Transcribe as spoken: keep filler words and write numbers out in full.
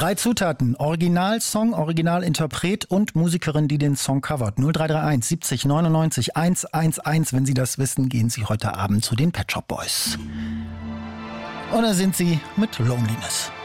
Drei Zutaten: Originalsong, Originalinterpret und Musikerin, die den Song covert. null drei drei eins siebzig neunundneunzig hundertundzehn. Wenn Sie das wissen, gehen Sie heute Abend zu den Pet Shop Boys. Und da sind Sie mit Loneliness.